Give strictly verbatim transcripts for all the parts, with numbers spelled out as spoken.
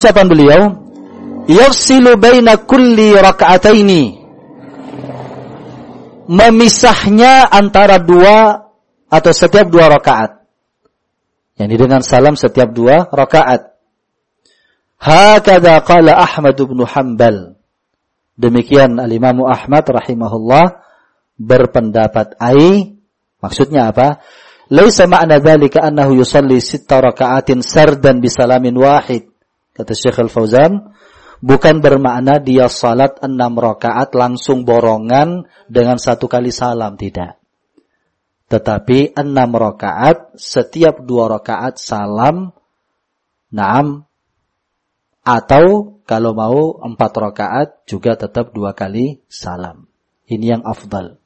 ucapan beliau, yafsilu baina kulli raka'ataini, memisahnya antara dua atau setiap dua rakaat. Yani dengan salam setiap dua rakaat. Hakadha qala Ahmad bin Hanbal. Demikian al-Imam Ahmad rahimahullah berpendapat. Ai, maksudnya apa? Laisa ma'na dzalika annahu yusalli sitta raka'atin sardan bisalamin wahid. Kata Syekh Al-Fauzan, bukan bermakna dia salat enam rakaat langsung borongan dengan satu kali salam, tidak. Tetapi enam rakaat, setiap dua rakaat salam, naam, atau kalau mau empat rakaat juga tetap dua kali salam. Ini yang afdal.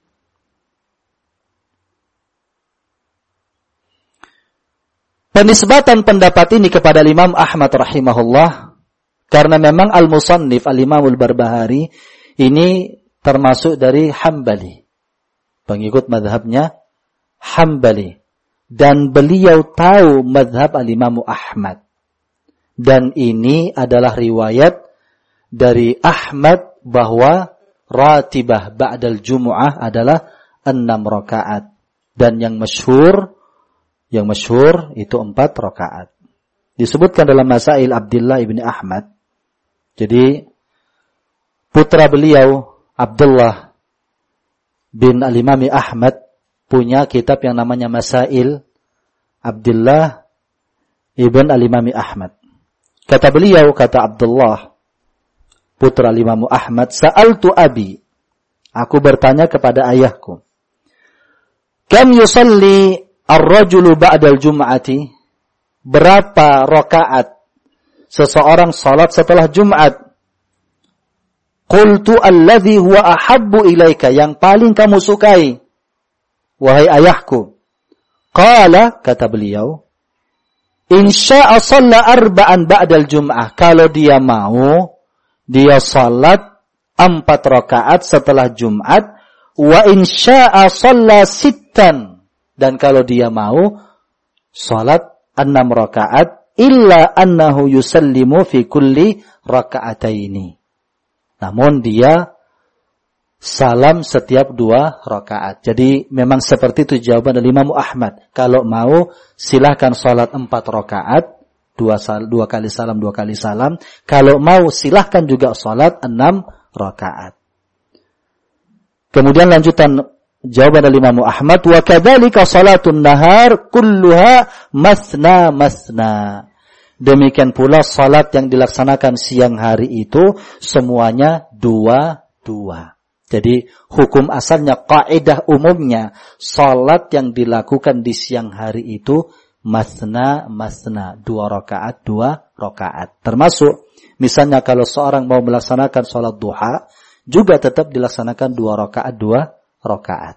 Penisbatan pendapat ini kepada Imam Ahmad rahimahullah, karena memang al-musannif al-Imam al-Barbahari ini termasuk dari Hambali, pengikut madhabnya Hambali, dan beliau tahu madhab al-Imam Ahmad. Dan ini adalah riwayat dari Ahmad bahwa ratibah ba'dal jumu'ah adalah enam rakaat. Dan yang masyhur, yang masyhur itu empat rakaat. Disebutkan dalam Masail Abdullah ibn Ahmad. Jadi putra beliau Abdullah bin al-Imam Ahmad punya kitab yang namanya Masail Abdullah ibn al-Imam Ahmad. Kata beliau, kata Abdullah, putra Imam Ahmad, sa'altu abi, aku bertanya kepada ayahku, kam yusalli ar-rajulu ba'dal jum'ati, berapa rakaat seseorang salat setelah Jumat? Qultu alladhi huwa ahabbu ilaika, yang paling kamu sukai, wahai ayahku. Qala, kata beliau, insya'a shalla arba'an ba'dal jum'ah. Kalau dia mau, dia salat empat rakaat setelah Jumat. Wa insya'a shalla sittan. Dan kalau dia mau, salat enam rakaat. Illa annahu yusallimu fi kulli raka'ataini. Namun dia salam setiap dua rakaat. Jadi memang seperti itu jawaban dari Imam Ahmad. Kalau mau silahkan salat empat rakaat, dua, dua kali salam, dua kali salam. Kalau mau silahkan juga salat enam rakaat. Kemudian lanjutan jawaban dari Imam Ahmad, wa kadzalika salatun nahar kulluha masna masna. Demikian pula salat yang dilaksanakan siang hari itu semuanya dua-dua. Jadi hukum asalnya, kaidah umumnya, salat yang dilakukan di siang hari itu masna masna, dua rakaat dua rakaat. Termasuk misalnya kalau seorang mau melaksanakan salat duha, juga tetap dilaksanakan dua rakaat dua rakaat.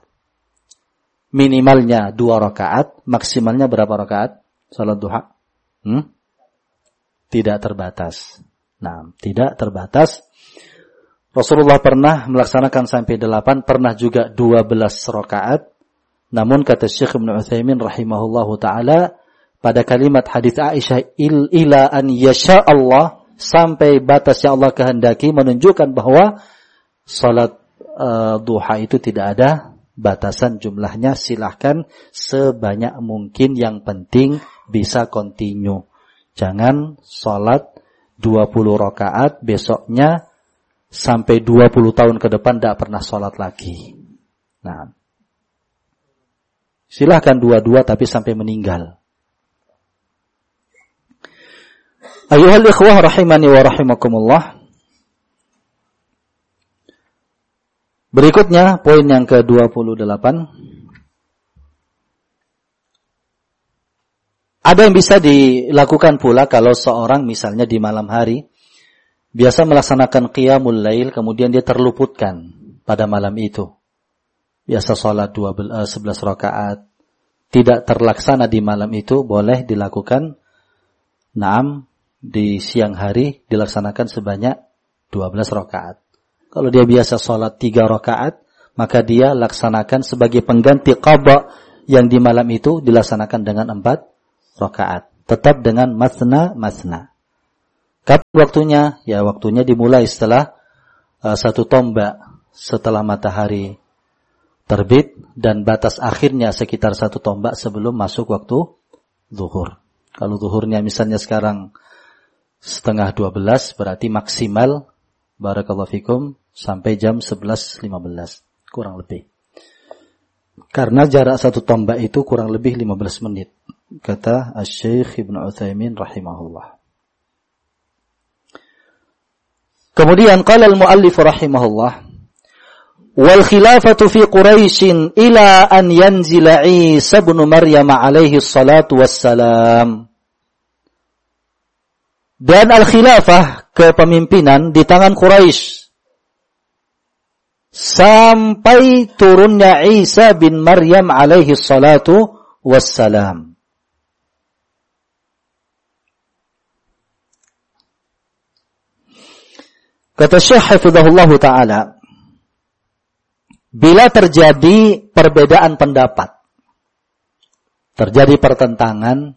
Minimalnya dua rakaat, maksimalnya berapa rakaat salat duha? Hmm? Tidak terbatas. Nah, tidak terbatas. Rasulullah pernah melaksanakan sampai delapan, pernah juga dua belas rakaat. Namun kata Syekh Ibn Utsaimin rahimahullahu ta'ala, pada kalimat hadis Aisyah, il ila an yasha Allah, sampai batas yang Allah kehendaki, menunjukkan bahwa salat uh, duha itu tidak ada batasan jumlahnya. Silahkan sebanyak mungkin, yang penting bisa continue. Jangan salat dua puluh rakaat, besoknya sampai dua puluh tahun ke depan tidak pernah sholat lagi. Nah, silahkan dua-dua tapi sampai meninggal. Ayuhal ikhwah rahimani wa rahimakumullah. Berikutnya poin yang ke dua puluh delapan. Ada yang bisa dilakukan pula kalau seorang misalnya di malam hari biasa melaksanakan qiyamul lail, kemudian dia terluputkan pada malam itu. Biasa sholat sebelas rakaat, tidak terlaksana di malam itu, boleh dilakukan naam di siang hari, dilaksanakan sebanyak dua belas rakaat. Kalau dia biasa sholat tiga rakaat, maka dia laksanakan sebagai pengganti qada yang di malam itu dilaksanakan dengan empat rakaat. Tetap dengan masna masna. Kapan waktunya? Ya waktunya dimulai setelah uh, satu tombak, setelah matahari terbit, dan batas akhirnya sekitar satu tombak sebelum masuk waktu zuhur. Kalau zuhurnya misalnya sekarang setengah dua belas, berarti maksimal, barakallahu fikum, sampai jam sebelas lima belas, kurang lebih. Karena jarak satu tombak itu kurang lebih lima belas menit, kata Asy-Syaikh Ibnu Utsaimin rahimahullah. Kemudian qala al-muallif rahimahullah, wal khilafatu fi Quraisy ila an yanzila Isa ibn Maryam alaihi salatu wassalam. Dan al-khilafah, kepemimpinan, di tangan Quraisy sampai turunnya Isa bin Maryam alaihi salatu wassalam. Kata Syekh hafizahullah ta'ala, bila terjadi perbedaan pendapat, terjadi pertentangan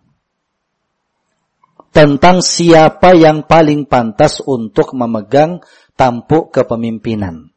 tentang siapa yang paling pantas untuk memegang tampuk kepemimpinan,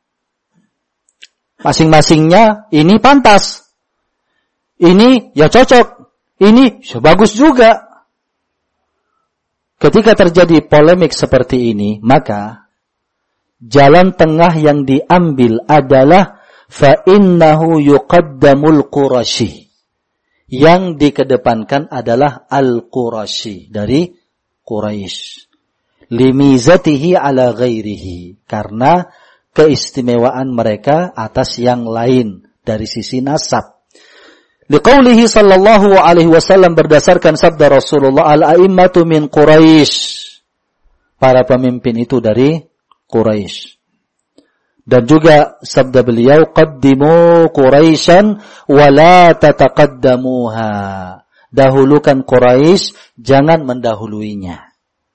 masing-masingnya ini pantas, ini ya cocok, ini ya bagus juga. Ketika terjadi polemik seperti ini, maka jalan tengah yang diambil adalah fa innahu yuqaddamul Quraisy. Yang dikedepankan adalah al-Quraisy, dari Quraisy. Limizatihi ala ghairihi, karena keistimewaan mereka atas yang lain dari sisi nasab. Liqaulihi sallallahu alaihi wasallam, berdasarkan sabda Rasulullah, al-a'immatu min Quraisy. Para pemimpin itu dari Quraisy. Dan juga sabda beliau, qaddimu Quraisyan wa la tataqaddamuha. Dahulukan Quraisy, jangan mendahuluinya.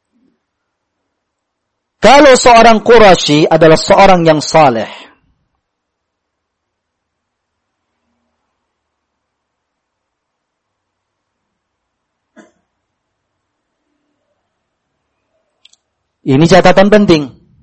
Kalau seorang Quraisy adalah seorang yang saleh, ini catatan penting.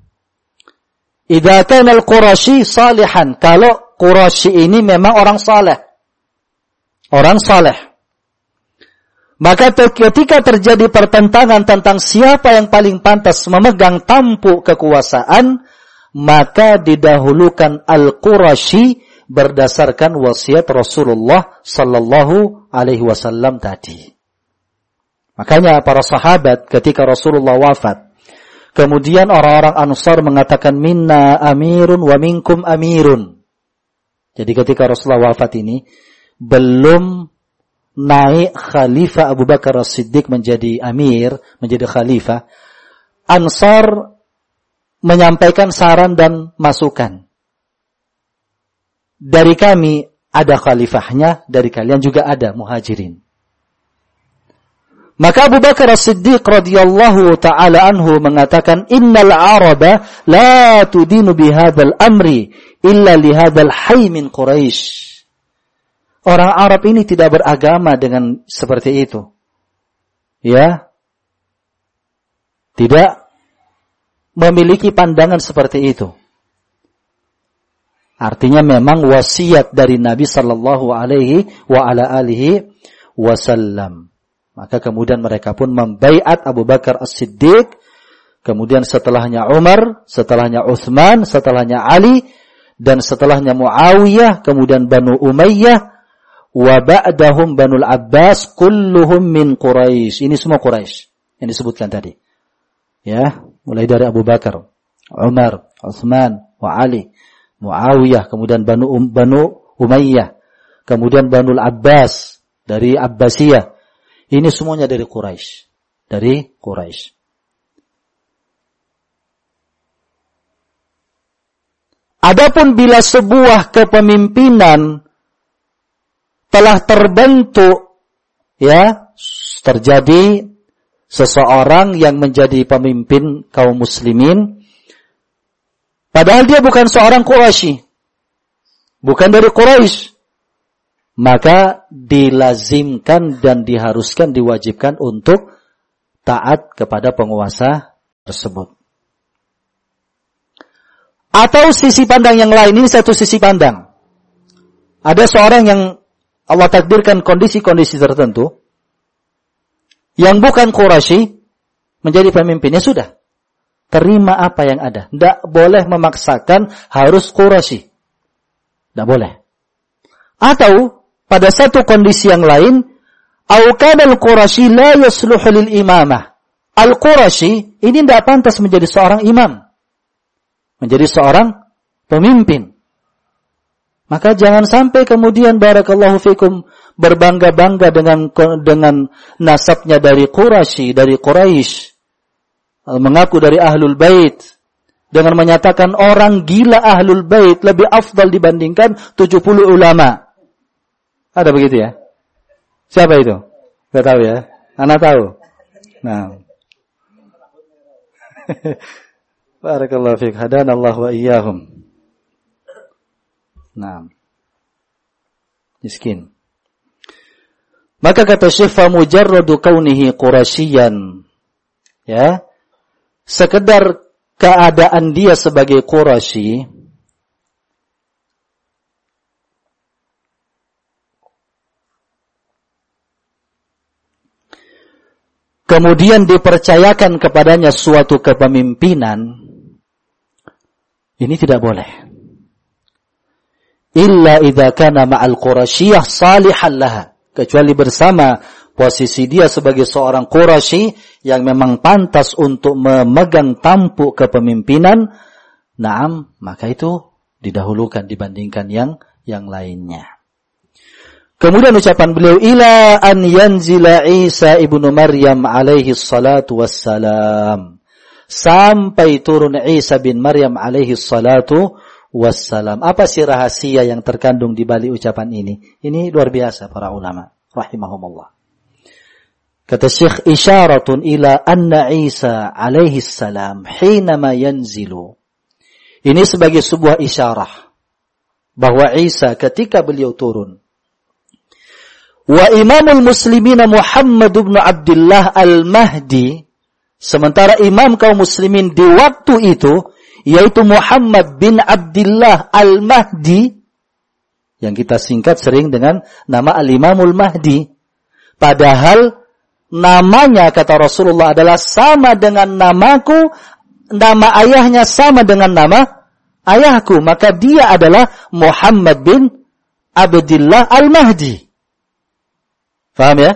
Idza kana al-Quraisy salihan, kalau Quraisy ini memang orang saleh, orang saleh, maka ketika terjadi pertentangan tentang siapa yang paling pantas memegang tampuk kekuasaan, maka didahulukan al-Quraisy berdasarkan wasiat Rasulullah sallallahu alaihi wasallam tadi. Makanya para sahabat ketika Rasulullah wafat, kemudian orang-orang Ansar mengatakan minna amirun wa minkum amirun. Jadi ketika Rasulullah wafat ini, belum naik Khalifah Abu Bakar As-Siddiq menjadi amir, menjadi khalifah, Ansar menyampaikan saran dan masukan. Dari kami ada khalifahnya, dari kalian juga ada muhajirin. Maka Abu Bakar As-Siddiq radhiyallahu ta'ala anhu mengatakan, innal araba la tudinu bihadzal amri illa lihadzal hayy min Quraisy. Orang Arab ini tidak beragama dengan seperti itu. Ya. Tidak memiliki pandangan seperti itu. Artinya memang wasiat dari Nabi sallallahu alaihi wa ala alihi wasallam. Maka kemudian mereka pun membaiat Abu Bakar As-Siddiq, kemudian setelahnya Umar, setelahnya Utsman, setelahnya Ali, dan setelahnya Muawiyah, kemudian Banu Umayyah, wa ba'dahum Banul Abbas, kulluhum min Quraisy. Ini semua Quraisy yang disebutkan tadi. Ya, mulai dari Abu Bakar, Umar, Utsman, wa Ali, Muawiyah, kemudian Banu um, Banu Umayyah, kemudian Banul Abbas dari Abbasiyah. Ini semuanya dari Quraisy, dari Quraisy. Adapun bila sebuah kepemimpinan telah terbentuk, ya, terjadi seseorang yang menjadi pemimpin kaum muslimin, padahal dia bukan seorang Quraisy, bukan dari Quraisy, maka dilazimkan dan diharuskan, diwajibkan untuk taat kepada penguasa tersebut. Atau sisi pandang yang lain, ini satu sisi pandang. Ada seorang yang Allah takdirkan kondisi-kondisi tertentu, yang bukan Quraisy menjadi pemimpinnya, sudah. Terima apa yang ada. Tidak boleh memaksakan harus Quraisy. Tidak boleh. Atau pada satu kondisi yang lain, au kana al-Quraisy la yasluhu lil imamah. Al-Quraisy ini tidak pantas menjadi seorang imam. Menjadi seorang pemimpin. Maka jangan sampai kemudian barakallahu fikum berbangga-bangga dengan dengan nasabnya dari Quraisy, dari Quraisy. Mengaku dari Ahlul Bait dengan menyatakan orang gila Ahlul Bait lebih afdal dibandingkan tujuh puluh ulama. Ada begitu ya? Siapa itu? Enggak tahu ya? Ana tahu. Nah. Barakallahu fiik. Hadanallahu wa iyyahum. Nah. Miskin. Maka kata Syekh, fa mujarradu kaunihi Quraisyan, ya, sekedar keadaan dia sebagai Quraisy, kemudian dipercayakan kepadanya suatu kepemimpinan, ini tidak boleh. Illa idza kana ma'al Quraisyah salihan laha, kecuali bersama posisi dia sebagai seorang Quraisy yang memang pantas untuk memegang tampuk kepemimpinan, naam, maka itu didahulukan dibandingkan yang yang lainnya. Kemudian ucapan beliau, ila an yanzila Isa ibnu Maryam alaihi salatu wassalam, sampai turun Isa bin Maryam alaihi salatu wassalam. Apa sih rahasia yang terkandung di balik ucapan ini? Ini luar biasa para ulama rahimahumullah. Kata Syekh, isyaratun ila anna Isa alaihi salam hinama yanzilu. Ini sebagai sebuah isyarah bahwa Isa ketika beliau turun, wa imamul muslimina Muhammad bin Abdullah al-Mahdi, sementara imam kaum muslimin di waktu itu yaitu Muhammad bin Abdullah al-Mahdi, yang kita singkat sering dengan nama al-Imamul Mahdi. Padahal namanya, kata Rasulullah, adalah sama dengan namaku, nama ayahnya sama dengan nama ayahku, maka dia adalah Muhammad bin Abdullah al-Mahdi. Faham ya?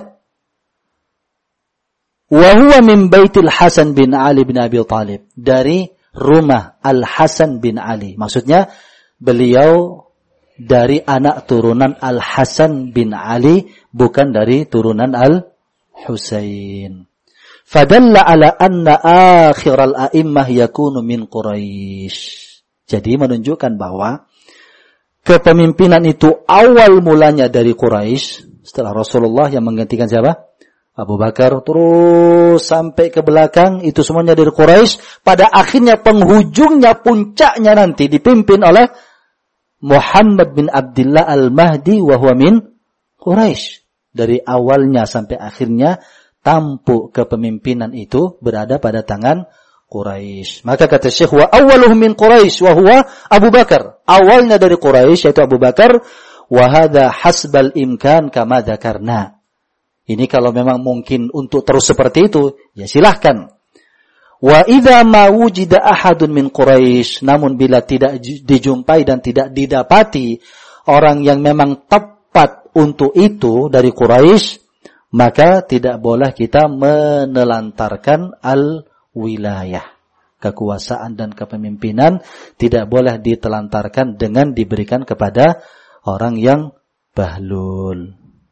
Wa huwa min baitil Hasan bin Ali bin Abi Thalib, dari rumah Al-Hasan bin Ali. Maksudnya beliau dari anak turunan Al-Hasan bin Ali, bukan dari turunan Al-Husain. Fadalla ala anna akhiral a'immah yakunu min Quraisy. Jadi menunjukkan bahwa kepemimpinan itu awal mulanya dari Quraisy. Setelah Rasulullah yang menggantikan siapa? Abu Bakar, terus sampai ke belakang, itu semuanya dari Quraisy. Pada akhirnya penghujungnya, puncaknya nanti dipimpin oleh Muhammad bin Abdullah al-Mahdi wa huwa min Quraisy. Dari awalnya sampai akhirnya tampuk kepemimpinan itu berada pada tangan Quraisy. Maka kata Syekh, wa awwaluhum min Quraisy wa huwa Abu Bakar. Awalnya dari Quraisy yaitu Abu Bakar, wa hadza hasbal imkan kama dzakarna. Ini kalau memang mungkin untuk terus seperti itu, ya silahkan. Wa idza ma wujida ahadun min Quraisy, namun bila tidak dijumpai dan tidak didapati orang yang memang tepat untuk itu dari Quraisy, maka tidak boleh kita menelantarkan al-wilayah. Kekuasaan dan kepemimpinan tidak boleh ditelantarkan dengan diberikan kepada orang yang bahlul.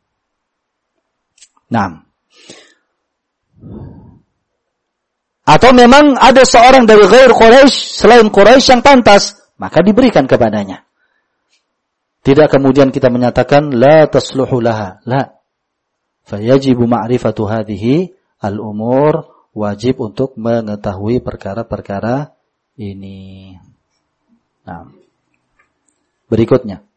Nah, atau memang ada seorang dari ghair Quraisy, selain Quraisy yang pantas, maka diberikan kepadanya. Tidak kemudian kita menyatakan la tasluhu laha, la. Fayajibu ma'rifatu hadhihi al-umur, wajib untuk mengetahui perkara-perkara ini. Nah, berikutnya.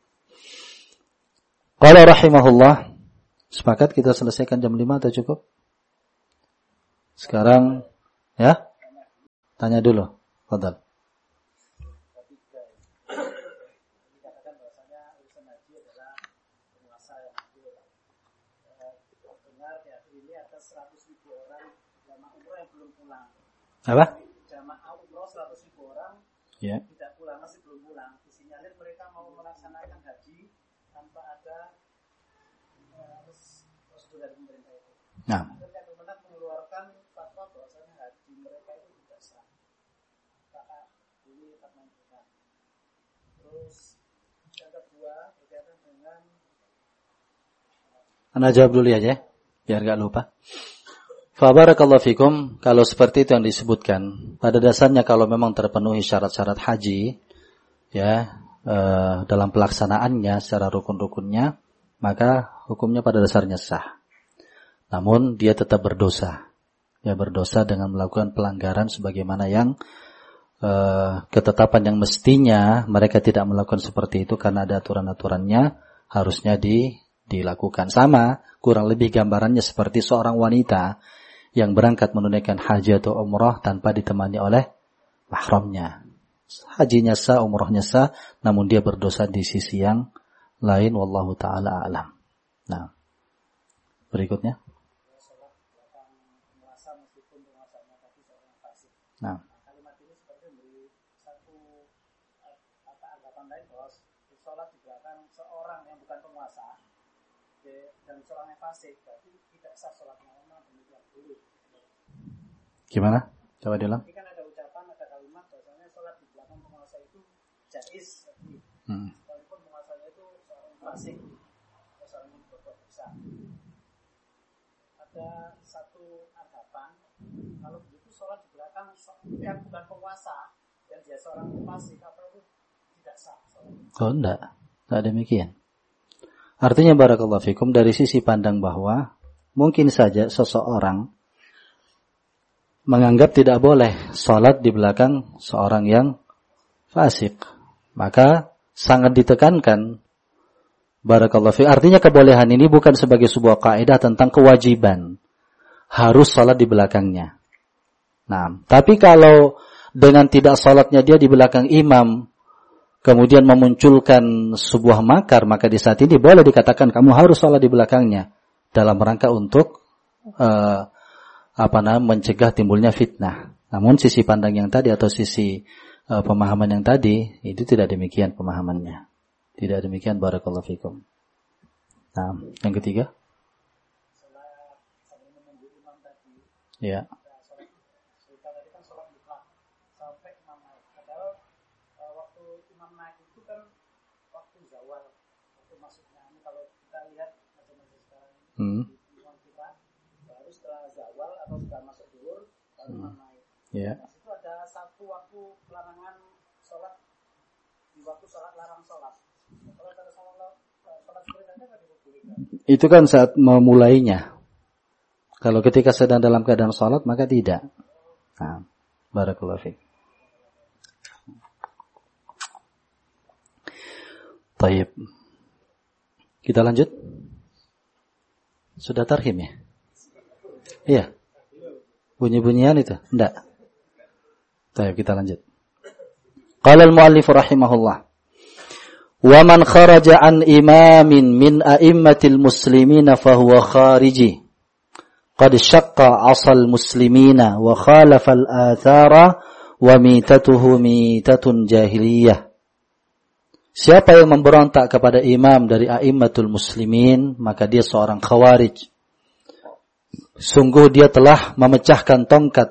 Qala rahimahullah, sepakat kita selesaikan jam lima atau cukup? Sekarang, ya? Tanya dulu. Fadhal. Dikatakan bahwasanya urusan haji adalah penguasa yang adil. Dengar ya ini ada seratus ribu orang jamaah umroh yang belum pulang. Apa? Jamaah umroh seratus ribu orang Ya. tidak pulang, masih belum pulang. Disinyalir mereka mau melaksanakan haji tanpa ada uh, prosedur dari pemerintah itu. Nah. Mereka kemudian mengeluarkan fatwa bahwasanya haji mereka itu tidak sah. Maka ini tak menentukan. Terus yang kedua berkaitan dengan Anda jawab dulu aja, biar gak lupa. Fabarakallahu fikum, kalau seperti itu yang disebutkan, pada dasarnya kalau memang terpenuhi syarat-syarat haji, ya, eh, dalam pelaksanaannya secara rukun-rukunnya, maka hukumnya pada dasarnya sah. Namun dia tetap berdosa. Ya, berdosa dengan melakukan pelanggaran sebagaimana yang eh, ketetapan yang mestinya mereka tidak melakukan seperti itu karena ada aturan-aturannya harusnya di dilakukan. Sama, kurang lebih gambarannya seperti seorang wanita yang berangkat menunaikan haji atau umrah tanpa ditemani oleh mahramnya. Hajinya sah, umrahnya sah, namun dia berdosa di sisi yang lain. Wallahu ta'ala a'lam. Nah, berikutnya. Nah. Kalimat ini seperti memberi satu apa anggapan lain bahwa sholat di belakang seorang yang bukan penguasa dan seorang yang fasik berarti tidak sah sholatnya, memang demikian dulu. Gimana? Coba diulang. Ini kan ada ucapan, ada kalimat bahwasanya sholat di belakang penguasa itu jaiz. Hmm. Walaupun penguasanya itu seorang fasik atau seorang yang berbuat dosa. Ada satu anggapan kalau begitu sholat di belakang yang bukan penguasa dan dia seorang fasik apa itu tidak sah sholat. Oh enggak, enggak demikian. Artinya barakallahu fikum dari sisi pandang bahwa mungkin saja seseorang menganggap tidak boleh salat di belakang seorang yang fasik. Maka sangat ditekankan barakallahu fikum. Artinya kebolehan ini bukan sebagai sebuah kaidah tentang kewajiban harus salat di belakangnya. Nah, tapi kalau dengan tidak salatnya dia di belakang imam kemudian memunculkan sebuah makar, maka di saat ini boleh dikatakan kamu harus salat di belakangnya dalam rangka untuk uh, apa namanya mencegah timbulnya fitnah. Namun sisi pandang yang tadi atau sisi uh, pemahaman yang tadi itu tidak demikian pemahamannya. Tidak demikian barakallahu fikum. Nah, yang ketiga. Ya. Hmm. Baru setelah zawal atau sudah masuk zuhur baru imam naik. Ya. Di situ ada satu waktu larangan sholat di waktu sholat larang sholat. Kalau ada sholat sholat seperti itu nggak dibolehkan. Itu kan saat memulainya. Kalau ketika sedang dalam keadaan sholat maka tidak. Nah, barakallahu fiik. Baik. Kita lanjut. Sudah tarhim ya? Iya. Bunyi-bunyian itu? Enggak. Baik, kita lanjut. Qala al-muallif rahimahullah. Wa man kharaja an imamin min a'immatil muslimina fahuwa khariji. Qad syaqqa 'asal muslimina wa khalafa al-athara wa mitatuhu mitatun jahiliyah. Siapa yang memberontak kepada imam dari a'immatul muslimin, maka dia seorang khawarij. Sungguh dia telah memecahkan tongkat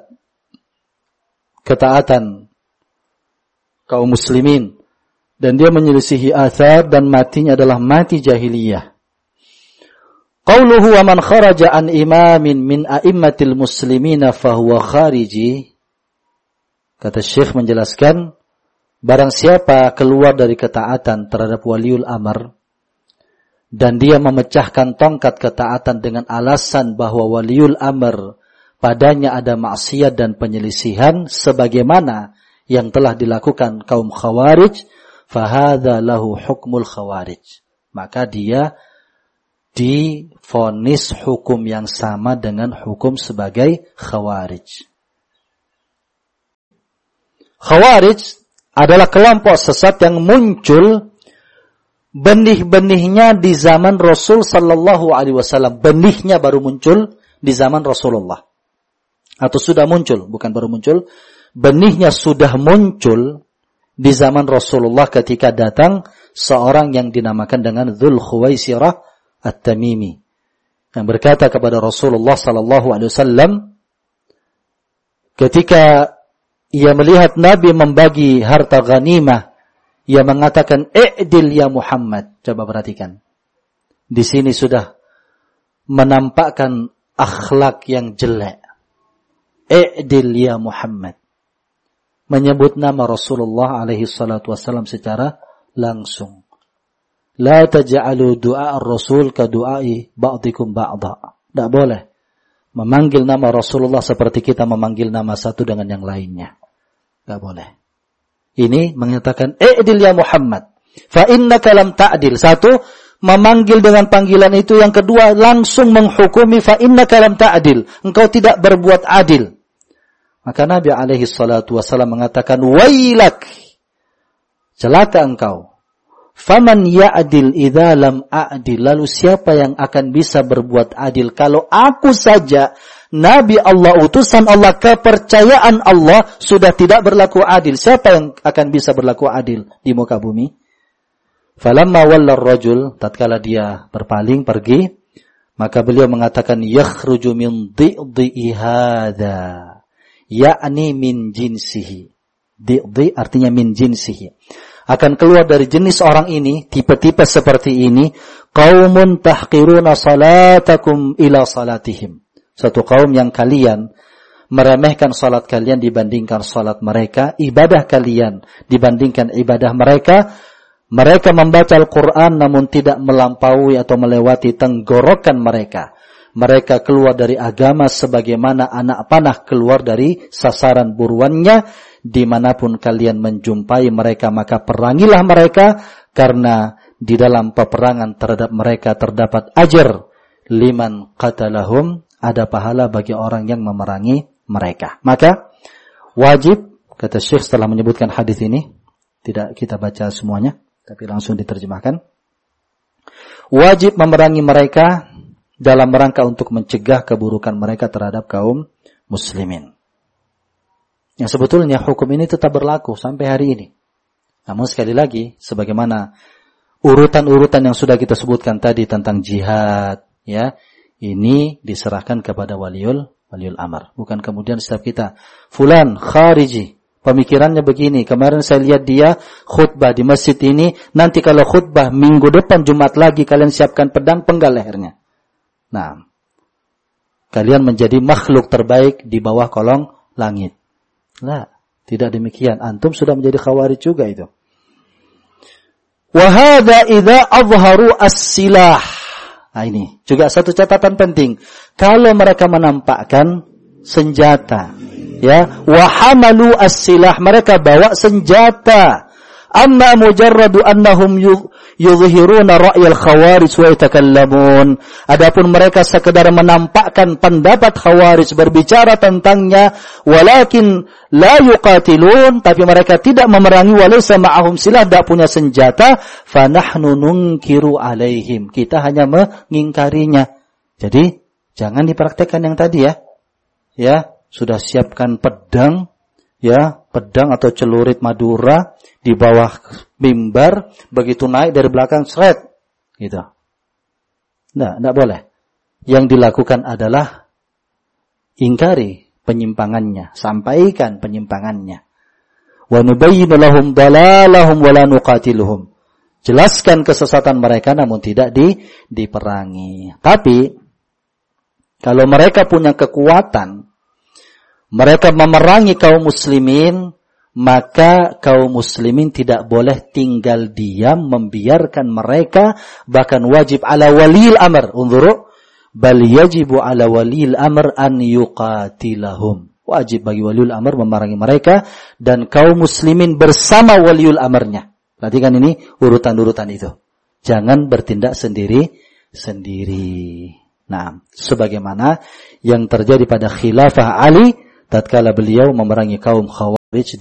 ketaatan kaum muslimin. Dan dia menyelisihi athar dan matinya adalah mati jahiliyah. Qauluhu wa man kharaja an imamin min a'immatil muslimina fahuwa khariji. Kata Syekh menjelaskan, barang siapa keluar dari ketaatan terhadap waliul amr dan dia memecahkan tongkat ketaatan dengan alasan bahwa waliul amr padanya ada maksiat dan penyelisihan sebagaimana yang telah dilakukan kaum khawarij, fahadza lahu hukmul khawarij. Maka dia divonis hukum yang sama dengan hukum sebagai khawarij. Khawarij adalah kelompok sesat yang muncul benih-benihnya di zaman Rasul sallallahu alaihi wasallam. Benihnya baru muncul di zaman Rasulullah. Atau sudah muncul, bukan baru muncul. Benihnya sudah muncul di zaman Rasulullah ketika datang seorang yang dinamakan dengan Dzul Khuwaisirah At-Tamimi, yang berkata kepada Rasulullah sallallahu alaihi wasallam ketika ia melihat Nabi membagi harta ghanimah, ia mengatakan, "I'dil ya Muhammad." Coba perhatikan. Di sini sudah menampakkan akhlak yang jelek. I'dil ya Muhammad. Menyebut nama Rasulullah alaihi salatu wasallam secara langsung. La taj'alu du'a ar-rasul ka du'ai ba'dikum ba'da. Tidak boleh memanggil nama Rasulullah seperti kita memanggil nama satu dengan yang lainnya. Tidak boleh. Ini mengatakan, "I'dil ya Muhammad." Fa innaka lam ta'dil. Satu, memanggil dengan panggilan itu. Yang kedua, langsung menghukumi, fa innaka lam ta'dil. Engkau tidak berbuat adil. Maka Nabi alaihi salatu wasallam mengatakan, "Wailak, celaka engkau. Faman ya'dil idza lam a'dil." Lalu siapa yang akan bisa berbuat adil kalau aku saja, Nabi Allah, utusan Allah, kepercayaan Allah, sudah tidak berlaku adil? Siapa yang akan bisa berlaku adil di muka bumi? Falamma walla ar-rajul, tatkala dia berpaling pergi, maka beliau mengatakan, "Yakhruju min dhi'i hadza." Yakni min jinsihi. Dhi'i artinya min jinsihi. Akan keluar dari jenis orang ini, tipe-tipe seperti ini, qaumun tahqiruna salatakum ila salatihim. Satu kaum yang kalian meremehkan salat kalian dibandingkan salat mereka, ibadah kalian dibandingkan ibadah mereka. Mereka membaca Al-Quran namun tidak melampaui atau melewati tenggorokan mereka. Mereka keluar dari agama sebagaimana anak panah keluar dari sasaran buruannya. Dimanapun kalian menjumpai mereka, maka perangilah mereka, karena di dalam peperangan terhadap mereka terdapat ajar. Liman qatalahum, ada pahala bagi orang yang memerangi mereka. Maka wajib, kata Syekh setelah menyebutkan hadis ini, tidak kita baca semuanya, tapi langsung diterjemahkan. Wajib memerangi mereka dalam rangka untuk mencegah keburukan mereka terhadap kaum muslimin. Yang sebetulnya hukum ini tetap berlaku sampai hari ini. Namun sekali lagi, sebagaimana urutan-urutan yang sudah kita sebutkan tadi tentang jihad, ya, ini diserahkan kepada waliul waliul amr. Bukan kemudian setiap kita, fulan khariji, pemikirannya begini. Kemarin saya lihat dia khutbah di masjid ini, nanti kalau khutbah minggu depan Jumat lagi kalian siapkan pedang, penggal lehernya. Nah, kalian menjadi makhluk terbaik di bawah kolong langit. Nah, tidak demikian. Antum sudah menjadi khawarij juga itu. Wa hadza idza azharu as-silah. Nah, ini juga satu catatan penting. Kalau mereka menampakkan senjata, ya, wa hamalu as-silah, mereka bawa senjata. Amma mujarradu annahum yuzhiruna ra'yal khawarij wa yatakallamun. Adapun mereka sekedar menampakkan pendapat khawarij, berbicara tentangnya, walakin la yuqatilun, tapi mereka tidak memerangi, walaysa ma'ahum silah, tidak punya senjata, fa nahnu nunkiru alaihim, kita hanya mengingkarinya. Jadi jangan dipraktekkan yang tadi, ya. Ya, sudah siapkan pedang, ya, pedang atau celurit Madura di bawah mimbar, begitu naik dari belakang seret gitu. Nah, tidak boleh. Yang dilakukan adalah ingkari penyimpangannya, sampaikan penyimpangannya. Wa nubayyinu lahum dalalahum wa la nuqatiluhum. Jelaskan kesesatan mereka namun tidak di diperangi. Tapi kalau mereka punya kekuatan, mereka memerangi kaum muslimin, maka kaum muslimin tidak boleh tinggal diam membiarkan mereka, bahkan wajib ala walil amr. Unzuru, bal yajibu ala walil amr an yuqatilahum. Wajib bagi waliul amr memerangi mereka dan kaum muslimin bersama waliul amrnya. Perhatikan ini urutan-urutan itu. Jangan bertindak sendiri-sendiri. Nah, sebagaimana yang terjadi pada khilafah Ali tatkala beliau memerangi kaum Khawarij di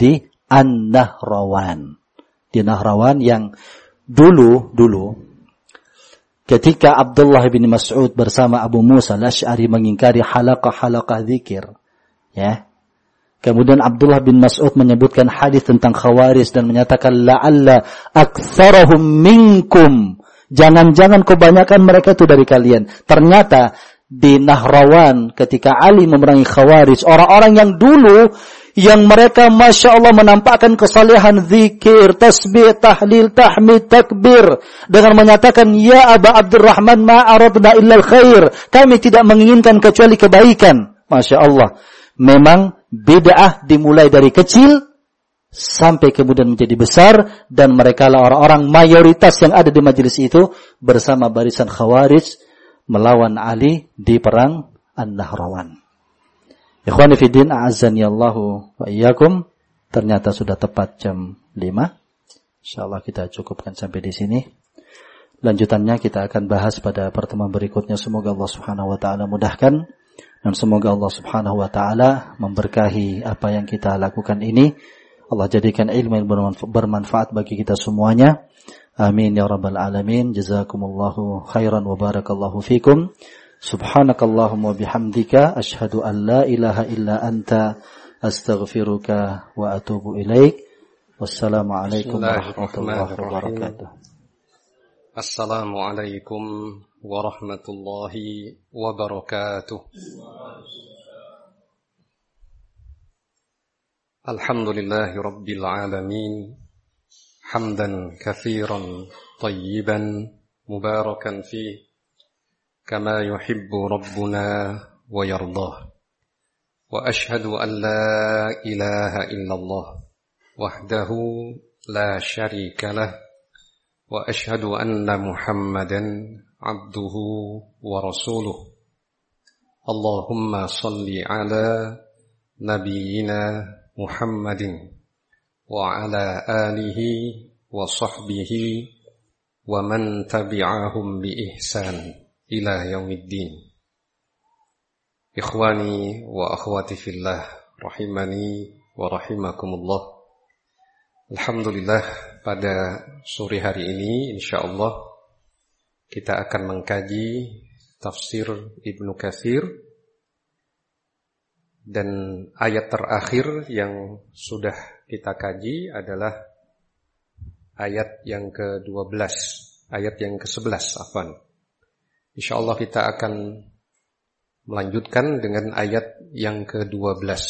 An-Nahrawan. Di Nahrawan yang dulu dulu ketika Abdullah bin Mas'ud bersama Abu Musa al-Asy'ari mengingkari halaqah-halaqah zikir, ya. Kemudian Abdullah bin Mas'ud menyebutkan hadis tentang Khawarij dan menyatakan la'alla aktsarahum minkum. Jangan-jangan kebanyakan mereka itu dari kalian. Ternyata di Nahrawan ketika Ali memerangi Khawarij, orang-orang yang dulu yang mereka Masya Allah menampakkan kesalehan zikir, tasbih, tahlil, tahmid, takbir dengan menyatakan ya Aba Abdurrahman ma aradna illa al-khair, kami tidak menginginkan kecuali kebaikan. Masya Allah, memang bid'ah dimulai dari kecil sampai kemudian menjadi besar, dan mereka lah orang-orang mayoritas yang ada di majelis itu bersama barisan Khawarij melawan Ali di perang An-Nahrawan. Ikhwani fi din, a'azzani Allahu wa iyyakum. Ternyata sudah tepat jam lima. Insyaallah kita cukupkan sampai di sini. Lanjutannya kita akan bahas pada pertemuan berikutnya. Semoga Allah Subhanahu wa taala mudahkan dan semoga Allah Subhanahu wa taala memberkahi apa yang kita lakukan ini. Allah jadikan ilmu yang bermanfaat bagi kita semuanya. Amin ya rabbal alamin. Jazakumullahu khairan wa barakallahu fikum. Subhanakallahumma bihamdika asyhadu an la ilaha illa anta astaghfiruka wa atubu ilaik. Wassalamualaikum warahmatullahi wabarakatuh. Assalamualaikum warahmatullahi wabarakatuh. Alhamdulillahi rabbil alamin. Hamdan katsiran tayyiban mubarakan fihi كما يحب ربنا ويرضاه وأشهد أن لا إله إلا الله وحده لا شريك له وأشهد أن محمدا عبده ورسوله اللهم صل على نبينا محمد وعلى آله وصحبه ومن تبعهم بإحسان ila yaumiddin. Ikhwani wa akhwati fillah, rahimani wa rahimakumullah. Alhamdulillah, pada sore hari ini insyaallah kita akan mengkaji tafsir Ibnu Katsir, dan ayat terakhir yang sudah kita kaji adalah ayat yang ke-dua belas, ayat yang ke-sebelas afwan. InsyaAllah kita akan melanjutkan dengan ayat yang ke-dua belas.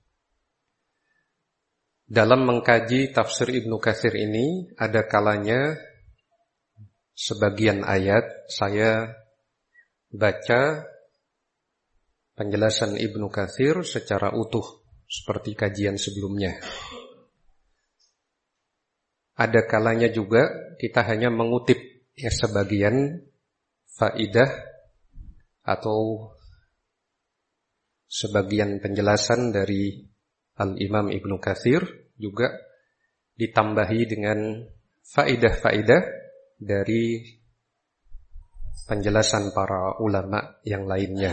Dalam mengkaji tafsir Ibnu Katsir ini, ada kalanya sebagian ayat saya baca penjelasan Ibnu Katsir secara utuh seperti kajian sebelumnya. Ada kalanya juga kita hanya mengutip ya sebagian faidah atau sebagian penjelasan dari Al-Imam Ibnu Katsir, juga ditambahi dengan faidah-faidah dari penjelasan para ulama yang lainnya.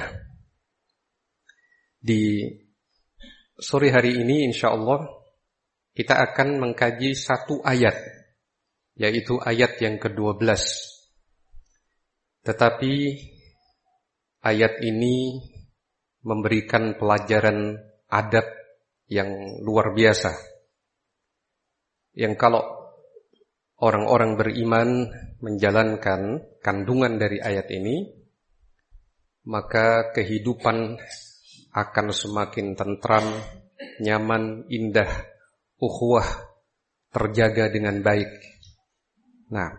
Di sore hari ini insyaallah kita akan mengkaji satu ayat, yaitu ayat yang ke-dua belas. Tetapi ayat ini memberikan pelajaran adab yang luar biasa, yang kalau orang-orang beriman menjalankan kandungan dari ayat ini, maka kehidupan akan semakin tentram, nyaman, indah, ukhuwah terjaga dengan baik. Nah,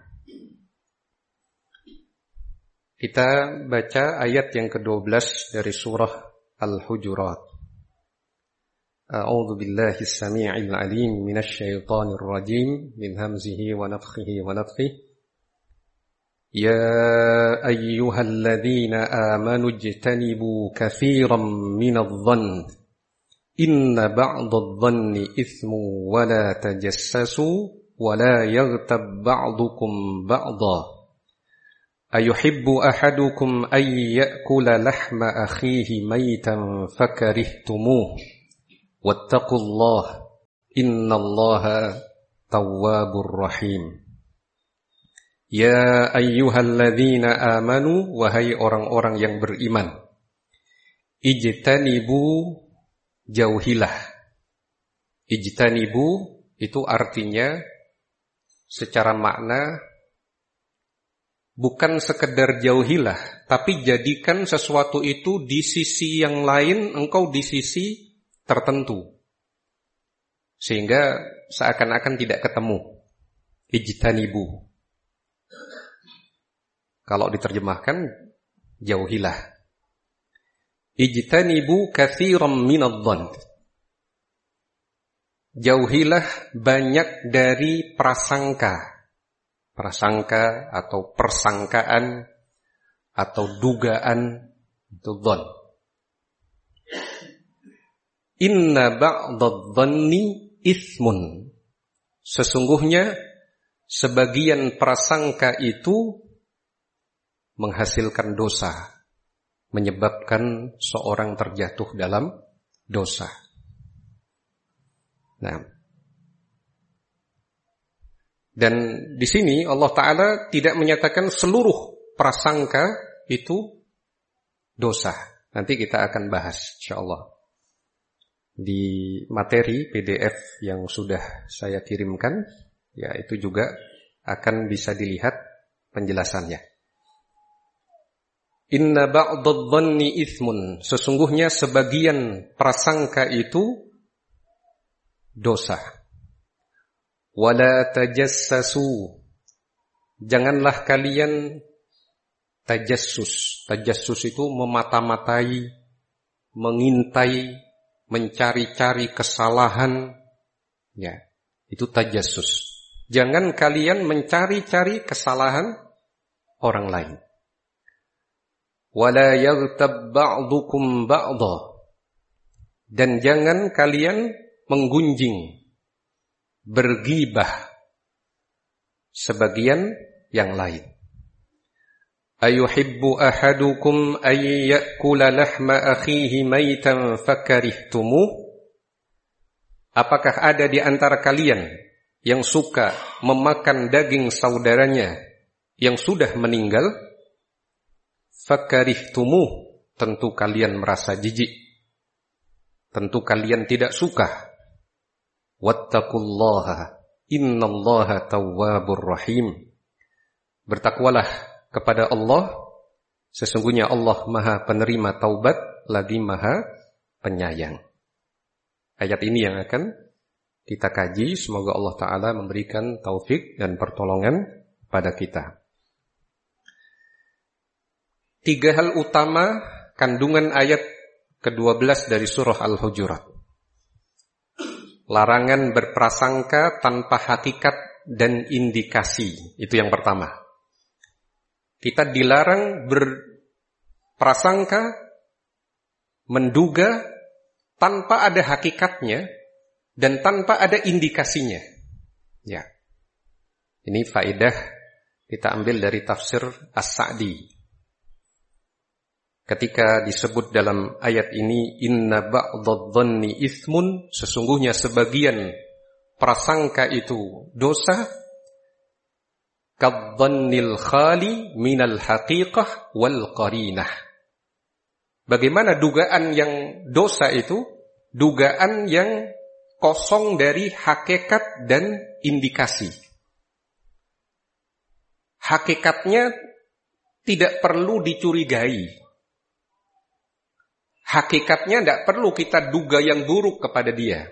kita baca ayat yang ke-dua belas dari surah Al-Hujurat. A'udzu billahi as-sami'il 'alim minasy syaithanir rajim min hamzihi wa nafthihi wa nafthihi. Ya ayyuhalladzina amanu ijtanibu katsiran minadh-dhann inna ba'dadh-dhanni itsmun wa la tajassasu wa la yaghtab ba'dukum ba'dha. Ayuhibbu ahadukum an ya'kula lahma akhihi maytan fakarihtumuh wattaqullaha innallaha tawwabur rahim. Ya ayyuhalladzina amanu, wahai orang-orang yang beriman, ijtanibu, jauhilah. Ijtanibu itu artinya secara makna bukan sekedar jauhilah, tapi jadikan sesuatu itu di sisi yang lain, engkau di sisi tertentu, sehingga seakan-akan tidak ketemu. Ijtanibu, kalau diterjemahkan jauhilah. Ijtanibu katsiran minadh-dhann, jauhilah banyak dari prasangka. Prasangka atau persangkaan atau dugaan, itu dhon. Inna ba'dadh-dhanni itsmun, sesungguhnya sebagian prasangka itu menghasilkan dosa, menyebabkan seorang terjatuh dalam dosa. Nah, dan di sini Allah Ta'ala tidak menyatakan seluruh prasangka itu dosa. Nanti kita akan bahas insyaallah di materi P D F yang sudah saya kirimkan, ya itu juga akan bisa dilihat penjelasannya. Inna ba'dadh-dhanni itsmun, sesungguhnya sebagian prasangka itu dosa. Wala tajassasu, janganlah kalian tajassus. Tajassus itu memata-matai, mengintai, mencari-cari kesalahan. Ya, itu tajassus. Jangan kalian mencari-cari kesalahan orang lain. Wala yaghtab ba'dukum ba'dha, dan jangan kalian menggunjing, bergibah sebagian yang lain. Ayuhibbu ahadukum ay ya'kula lahma akhihi maitan fakarihtumuh, apakah ada di antara kalian yang suka memakan daging saudaranya yang sudah meninggal? Fakarihtumuh, tentu kalian merasa jijik, tentu kalian tidak suka. Wattaqullaha innallaha tawwabur rahim, bertakwalah kepada Allah, sesungguhnya Allah Maha penerima taubat lagi Maha penyayang. Ayat ini yang akan kita kaji, semoga Allah Ta'ala memberikan taufik dan pertolongan pada kita. Tiga hal utama kandungan ayat kedua belas dari surah Al-Hujurat. Larangan berprasangka tanpa hakikat dan indikasi, itu yang pertama. Kita dilarang berprasangka, menduga tanpa ada hakikatnya dan tanpa ada indikasinya. Ya. Ini faedah kita ambil dari tafsir As-Sa'di. Ketika disebut dalam ayat ini inna ba'dadh-dhanni itsmun, sesungguhnya sebagian prasangka itu dosa, kadh-dhannil khali minal haqiqah wal qarinah. Bagaimana dugaan yang dosa itu? Dugaan yang kosong dari hakikat dan indikasi. Hakikatnya tidak perlu dicurigai. Hakikatnya tidak perlu kita duga yang buruk kepada dia.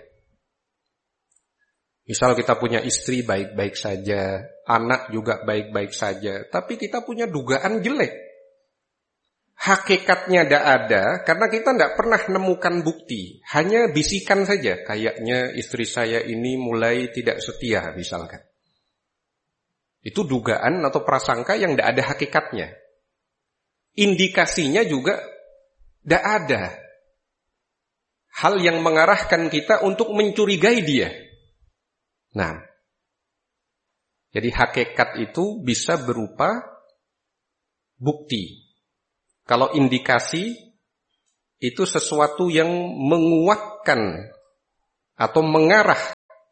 Misal kita punya istri baik-baik saja, anak juga baik-baik saja, tapi kita punya dugaan jelek. Hakikatnya tidak ada, karena kita tidak pernah nemukan bukti. Hanya bisikan saja, kayaknya istri saya ini mulai tidak setia misalkan. Itu dugaan atau prasangka yang tidak ada hakikatnya. Indikasinya juga tidak ada hal yang mengarahkan kita untuk mencurigai dia. Nah, jadi hakikat itu bisa berupa bukti. Kalau indikasi itu sesuatu yang menguatkan atau mengarah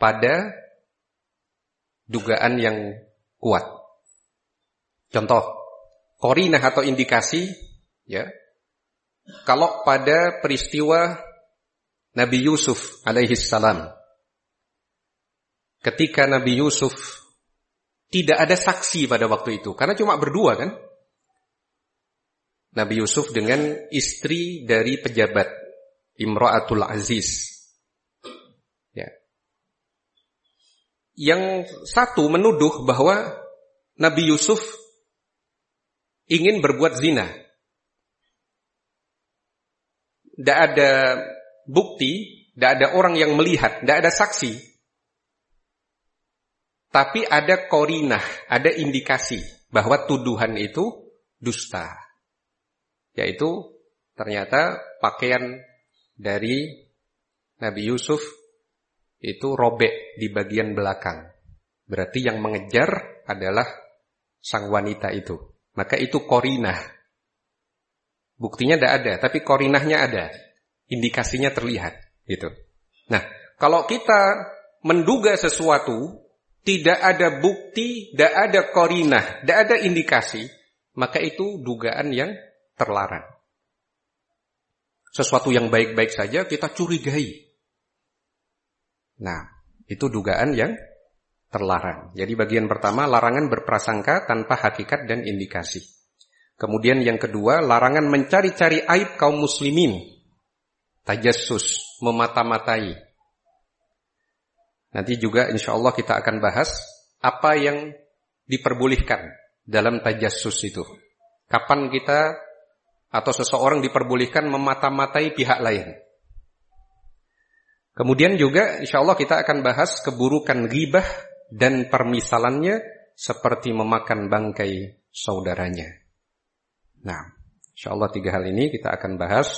pada dugaan yang kuat. Contoh, qarinah atau indikasi, ya. Kalau pada peristiwa Nabi Yusuf alaihi salam, ketika Nabi Yusuf tidak ada saksi pada waktu itu, karena cuma berdua kan, Nabi Yusuf dengan istri dari pejabat Imra'atul Aziz. Ya. Yang satu menuduh bahwa Nabi Yusuf ingin berbuat zina. Tidak ada bukti, tidak ada orang yang melihat, tidak ada saksi. Tapi ada qarinah, ada indikasi bahwa tuduhan itu dusta. Yaitu ternyata pakaian dari Nabi Yusuf itu robek di bagian belakang. Berarti yang mengejar adalah sang wanita itu. Maka itu qarinah. Buktinya tidak ada, tapi qarinahnya ada. Indikasinya terlihat. Gitu. Nah, kalau kita menduga sesuatu, tidak ada bukti, tidak ada qarinah, tidak ada indikasi, maka itu dugaan yang terlarang. Sesuatu yang baik-baik saja kita curigai. Nah, itu dugaan yang terlarang. Jadi bagian pertama, larangan berprasangka tanpa hakikat dan indikasi. Kemudian yang kedua, larangan mencari-cari aib kaum muslimin. Tajassus, memata-matai. Nanti juga insya Allah kita akan bahas apa yang diperbolehkan dalam tajassus itu. Kapan kita atau seseorang diperbolehkan memata-matai pihak lain. Kemudian juga insya Allah kita akan bahas keburukan ghibah dan permisalannya seperti memakan bangkai saudaranya. Nah, insya Allah tiga hal ini kita akan bahas.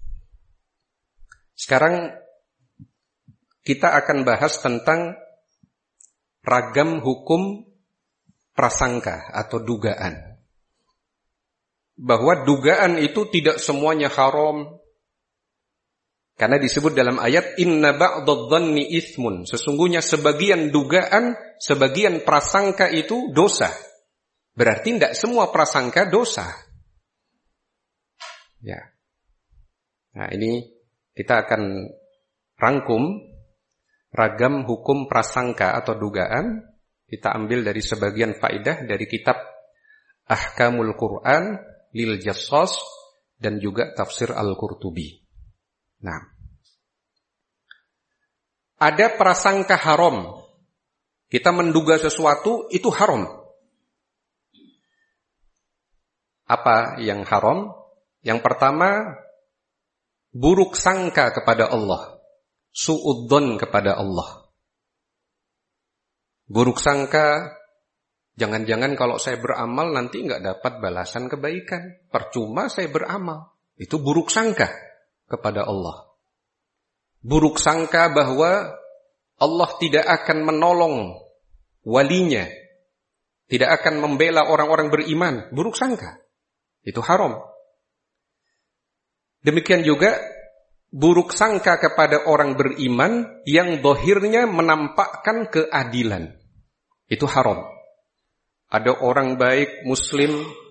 Sekarang kita akan bahas tentang ragam hukum prasangka atau dugaan. Bahwa dugaan itu tidak semuanya haram. Karena disebut dalam ayat inna ba'dadh-dhanni itsmun. Sesungguhnya sebagian dugaan, sebagian prasangka itu dosa. Berarti tidak semua prasangka dosa. Ya. Nah, ini kita akan rangkum ragam hukum prasangka atau dugaan. Kita ambil dari sebagian faedah dari kitab Ahkamul Quran lil Jassas dan juga tafsir Al-Qurtubi. Nah, ada prasangka haram. Kita menduga sesuatu itu haram. Apa yang haram? Yang pertama, buruk sangka kepada Allah. Su'udzon kepada Allah. Buruk sangka, jangan-jangan kalau saya beramal nanti enggak dapat balasan kebaikan. Percuma saya beramal. Itu buruk sangka kepada Allah. Buruk sangka bahwa Allah tidak akan menolong walinya. Tidak akan membela orang-orang beriman. Buruk sangka. Itu haram. Demikian juga buruk sangka kepada orang beriman yang dohirnya menampakkan keadilan. Itu haram. Ada orang baik muslim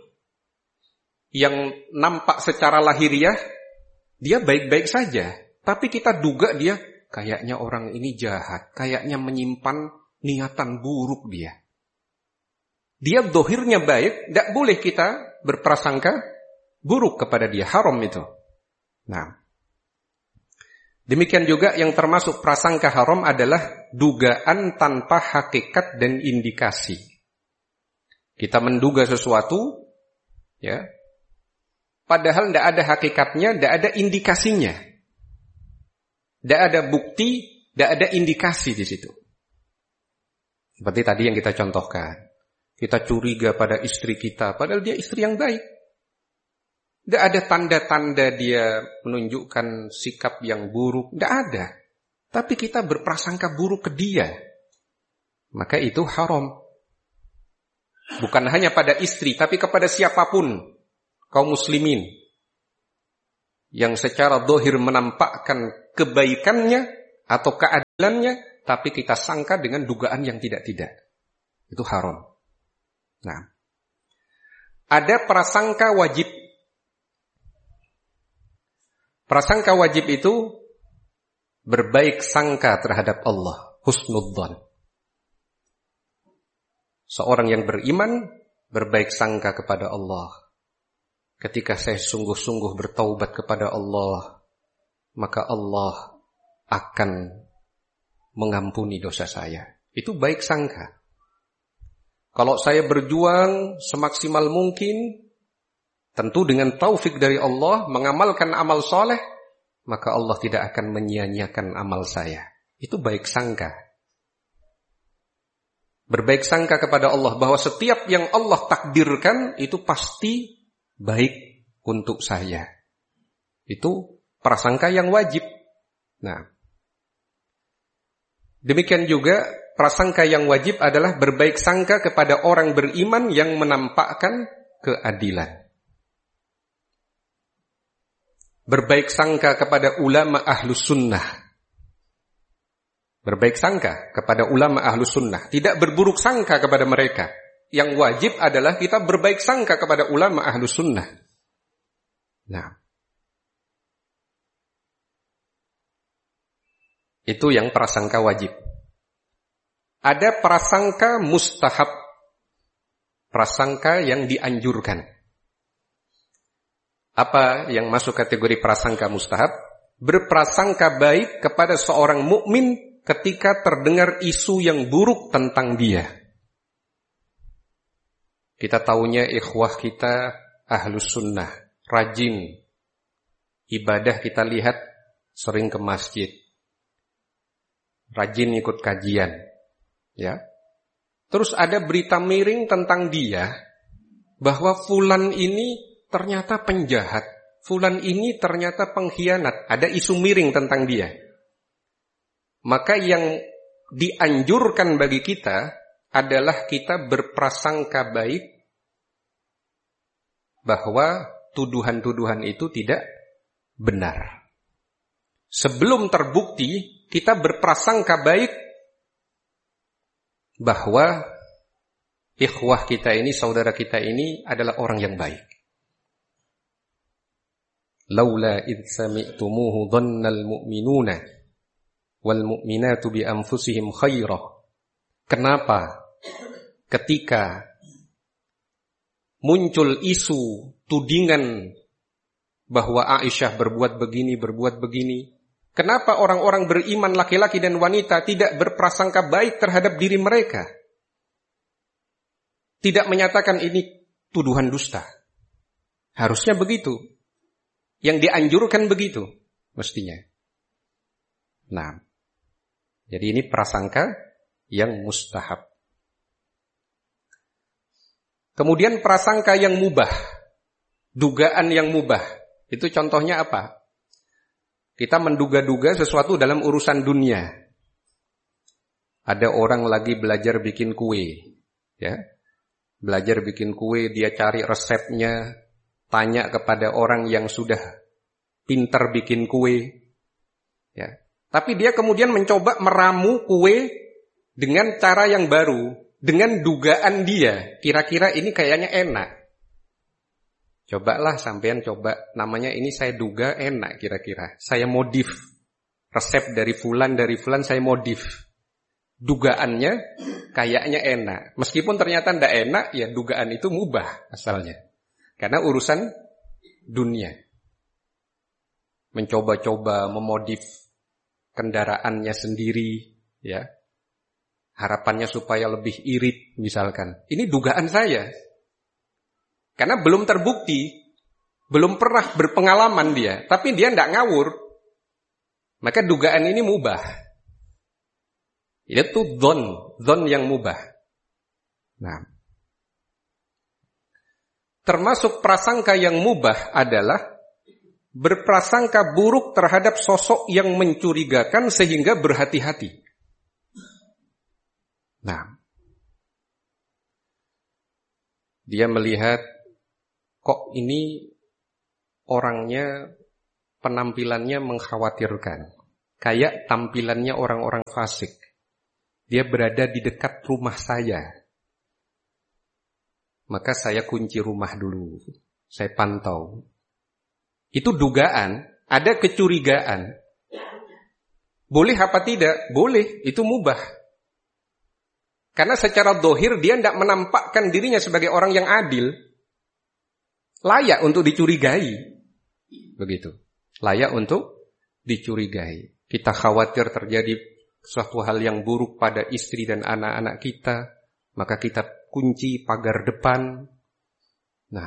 yang nampak secara lahiriah dia baik-baik saja, tapi kita duga dia kayaknya orang ini jahat, kayaknya menyimpan niatan buruk dia. Dia dohirnya baik, tidak boleh kita berprasangka buruk kepada dia, haram itu. Nah, demikian juga yang termasuk prasangka haram adalah dugaan tanpa hakikat dan indikasi. Kita menduga sesuatu, ya, padahal tidak ada hakikatnya, tidak ada indikasinya, tidak ada bukti, tidak ada indikasi di situ. Seperti tadi yang kita contohkan, kita curiga pada istri kita, padahal dia istri yang baik. Tidak ada tanda-tanda dia menunjukkan sikap yang buruk. Tidak ada. Tapi kita berprasangka buruk ke dia. Maka itu haram. Bukan hanya pada istri, tapi kepada siapapun. Kaum muslimin. Yang secara dohir menampakkan kebaikannya atau keadilannya. tapi kita sangka dengan dugaan yang tidak-tidak. Itu haram. Nah, ada prasangka wajib. Prasangka wajib itu berbaik sangka terhadap Allah, husnudzan. Seorang yang beriman berbaik sangka kepada Allah. Ketika saya sungguh-sungguh bertaubat kepada Allah, maka Allah akan mengampuni dosa saya. Itu baik sangka. Kalau saya berjuang semaksimal mungkin, tentu dengan taufik dari Allah, mengamalkan amal soleh, maka Allah tidak akan menyia-nyiakan amal saya. Itu baik sangka. Berbaik sangka kepada Allah bahwa setiap yang Allah takdirkan itu pasti baik untuk saya. Itu prasangka yang wajib. Nah, demikian juga prasangka yang wajib adalah berbaik sangka kepada orang beriman yang menampakkan keadilan. Berbaik sangka kepada ulama ahlus sunnah. Berbaik sangka kepada ulama ahlus sunnah. Tidak berburuk sangka kepada mereka. Yang wajib adalah kita berbaik sangka kepada ulama ahlus sunnah. Nah, itu yang prasangka wajib. Ada prasangka mustahab, prasangka yang dianjurkan. Apa yang masuk kategori prasangka mustahab? Berprasangka baik kepada seorang mukmin ketika terdengar isu yang buruk tentang dia. Kita tahunya ikhwah kita ahlus sunnah, rajin ibadah, kita lihat sering ke masjid, rajin ikut kajian. Ya. Terus ada berita miring tentang dia bahwa fulan ini ternyata penjahat, fulan ini ternyata pengkhianat, ada isu miring tentang dia. Maka yang dianjurkan bagi kita adalah kita berprasangka baik bahwa tuduhan-tuduhan itu tidak benar. Sebelum terbukti, kita berprasangka baik bahwa ikhwah kita ini, saudara kita ini adalah orang yang baik. Laula id sami'tumuhu dhannal mu'minuna wal mu'minatu bi anfusihim khairah. Kenapa ketika muncul isu tudingan bahwa Aisyah berbuat begini, berbuat begini, kenapa orang-orang beriman laki-laki dan wanita tidak berprasangka baik terhadap diri mereka? Tidak menyatakan ini tuduhan dusta. Harusnya begitu. Yang dianjurkan begitu mestinya. Nah, jadi ini prasangka yang mustahab. Kemudian prasangka yang mubah, dugaan yang mubah. Itu contohnya apa? Kita menduga-duga sesuatu dalam urusan dunia. Ada orang lagi belajar bikin kue, ya. Belajar bikin kue, dia cari resepnya, tanya kepada orang yang sudah pintar bikin kue, ya. Tapi dia kemudian mencoba meramu kue dengan cara yang baru, dengan dugaan dia, kira-kira ini kayaknya enak. Cobalah sampean coba, namanya ini saya duga enak kira-kira. Saya modif resep dari fulan dari fulan, saya modif. Dugaannya kayaknya enak. Meskipun ternyata tidak enak, ya dugaan itu mubah asalnya. Karena urusan dunia. Mencoba-coba memodif kendaraannya sendiri, ya. Harapannya supaya lebih irit misalkan. Ini dugaan saya. Karena belum terbukti, belum pernah berpengalaman dia, tapi dia tidak ngawur. Maka dugaan ini mubah. Itu dzon, dzon yang mubah. Nah, termasuk prasangka yang mubah adalah berprasangka buruk terhadap sosok yang mencurigakan sehingga berhati-hati. Nah, dia melihat kok ini orangnya penampilannya mengkhawatirkan, kayak tampilannya orang-orang fasik. dia berada di dekat rumah saya. Maka saya kunci rumah dulu. Saya pantau. Itu dugaan, ada kecurigaan. Boleh apa tidak? Boleh, itu mubah. Karena secara dohir dia tidak menampakkan dirinya sebagai orang yang adil. Layak untuk dicurigai. Begitu. Layak untuk dicurigai. Kita khawatir terjadi suatu hal yang buruk pada istri dan anak-anak kita. Maka kita kunci pagar depan. Nah,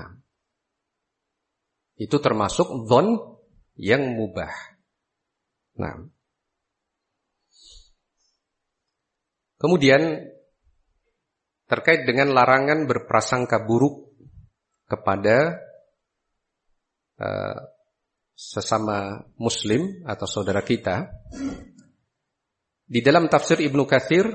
itu termasuk dhon yang mubah. Nah, kemudian terkait dengan larangan berprasangka buruk kepada uh, sesama muslim atau saudara kita. Di dalam tafsir Ibnu Katsir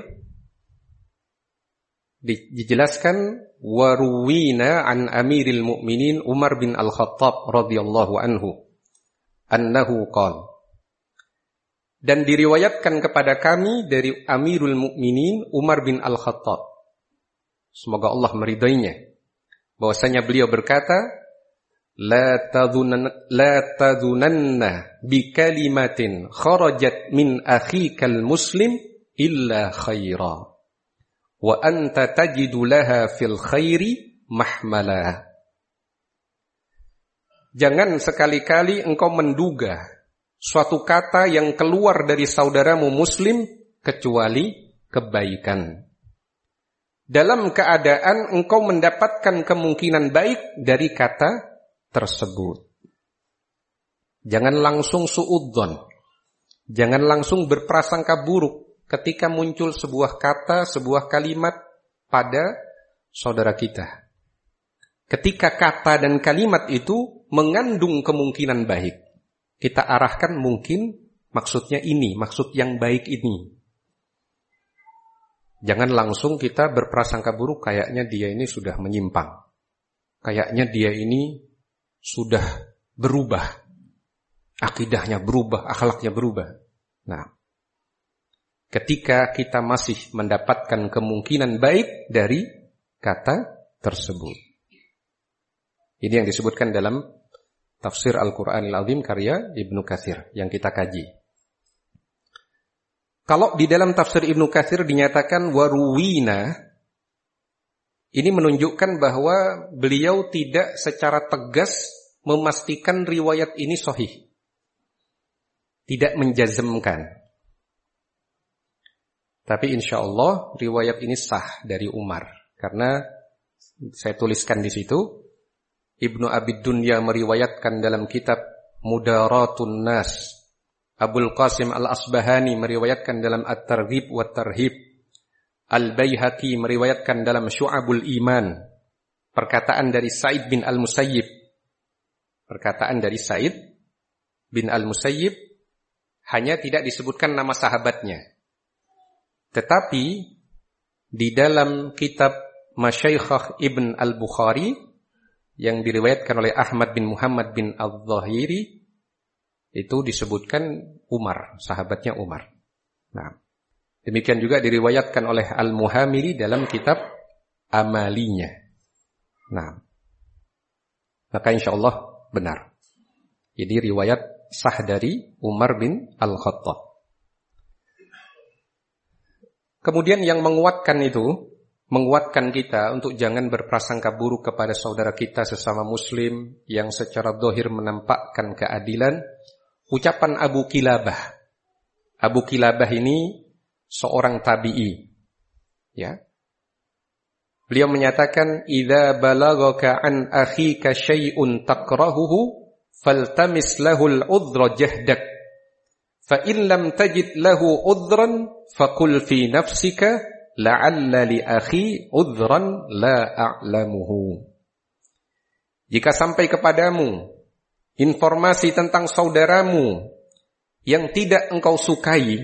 dijelaskan waruwina an Amiril Mukminin Umar bin Al-Khattab radhiyallahu anhu annahu qala, dan diriwayatkan kepada kami dari Amirul Mukminin Umar bin Al-Khattab, semoga Allah meridainya, bahwasanya beliau berkata, la tadhunan la tadhunanna bi kalimatin kharajat min akhikal muslim illa khaira wa anta tajidu laha fil khairi mahmala. Jangan sekali-kali engkau menduga suatu kata yang keluar dari saudaramu muslim kecuali kebaikan. Dalam keadaan engkau mendapatkan kemungkinan baik dari kata tersebut. Jangan langsung suudzon. Jangan langsung berprasangka buruk ketika muncul sebuah kata, sebuah kalimat pada saudara kita. Ketika kata dan kalimat itu mengandung kemungkinan baik, kita arahkan mungkin maksudnya ini, maksud yang baik ini. Jangan langsung kita berprasangka buruk, kayaknya dia ini sudah menyimpang. Kayaknya dia ini sudah berubah. Akidahnya berubah, akhlaknya berubah. Nah, ketika kita masih mendapatkan kemungkinan baik dari kata tersebut. Ini yang disebutkan dalam Tafsir Al-Quranil Azim karya Ibnu Katsir yang kita kaji. Kalau di dalam tafsir Ibnu Katsir dinyatakan waruwina, ini menunjukkan bahwa beliau tidak secara tegas memastikan riwayat ini sahih. Tidak menjazmkan. Tapi insya Allah riwayat ini sah dari Umar. Karena saya tuliskan di situ, Ibnu Abid Dunya meriwayatkan dalam kitab Mudaratun Nas. Abul Qasim Al-Asbahani meriwayatkan dalam At-Targhib wa Tarhib. Al-Baihaqi meriwayatkan dalam Syu'abul Iman. Perkataan dari Sa'id bin Al-Musayyib. Perkataan dari Sa'id bin Al-Musayyib hanya tidak disebutkan nama sahabatnya. Tetapi di dalam kitab Masyaikhah Ibn Al-Bukhari yang diriwayatkan oleh Ahmad bin Muhammad bin Al-Zahiri, itu disebutkan Umar, sahabatnya Umar. Nah, demikian juga diriwayatkan oleh Al-Muhamili dalam kitab Amalinya. Nah, maka insya Allah benar. Jadi riwayat sah dari Umar bin Al-Khattab. Kemudian yang menguatkan itu, menguatkan kita untuk jangan berprasangka buruk kepada saudara kita sesama muslim yang secara zahir menampakkan keadilan, ucapan Abu Kilabah. Abu Kilabah ini seorang tabi'i. Ya. Beliau menyatakan, "Idza balaghaka an akhika syai'un takrahuhu faltamis lahul udhra jahdak. Fa in lam tajid lahu udhran faqul fi nafsika la'alla li akhi udhran la a'lamuhu." Jika sampai kepadamu informasi tentang saudaramu yang tidak engkau sukai,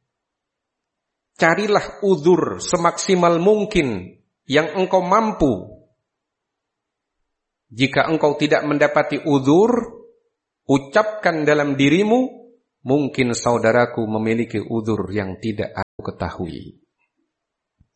carilah uzur semaksimal mungkin yang engkau mampu. Jika engkau tidak mendapati uzur, ucapkan dalam dirimu, mungkin saudaraku memiliki uzur yang tidak aku ketahui.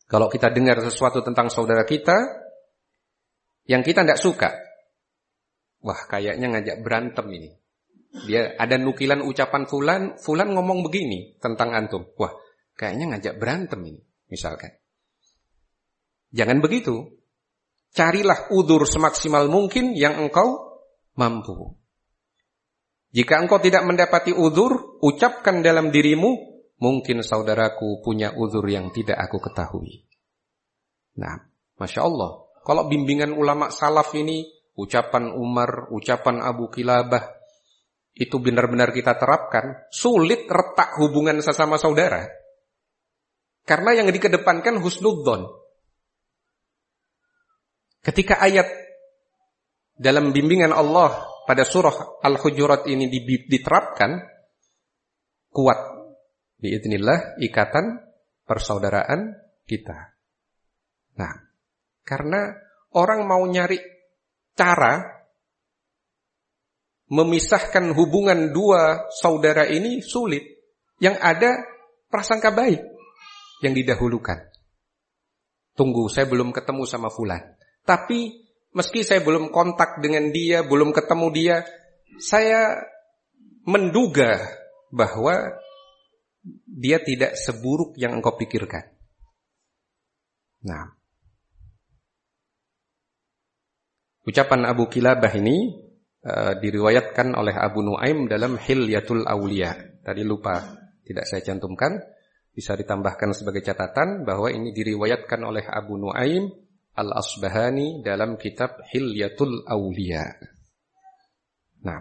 Kalau kita dengar sesuatu tentang saudara kita yang kita tidak suka, wah kayaknya ngajak berantem ini. Dia ada nukilan ucapan fulan, fulan ngomong begini tentang antum. Wah, kayaknya ngajak berantem ini, misalkan. Jangan begitu. Carilah udzur semaksimal mungkin yang engkau mampu. Jika engkau tidak mendapati udzur, ucapkan dalam dirimu, mungkin saudaraku punya udzur yang tidak aku ketahui. Nah, Masya Allah. Kalau bimbingan ulama salaf ini, ucapan Umar, ucapan Abu Kilabah, itu benar-benar kita terapkan, sulit retak hubungan sesama saudara. Karena yang dikedepankan husnudzon. Ketika ayat dalam bimbingan Allah pada surah Al-Hujurat ini diterapkan, kuat biidznillah ikatan persaudaraan kita. Nah, karena orang mau nyari cara memisahkan hubungan dua saudara ini sulit. Yang ada prasangka baik yang didahulukan. Tunggu, saya belum ketemu sama fulan. Tapi meski saya belum kontak dengan dia, belum ketemu dia, saya menduga bahwa dia tidak seburuk yang engkau pikirkan. Nah, ucapan Abu Kilabah ini Uh, diriwayatkan oleh Abu Nuaim dalam Hilyatul Auliya. Tadi lupa, tidak saya cantumkan. Bisa ditambahkan sebagai catatan bahwa ini diriwayatkan oleh Abu Nuaim Al-Asbahani dalam kitab Hilyatul Auliya. Nah,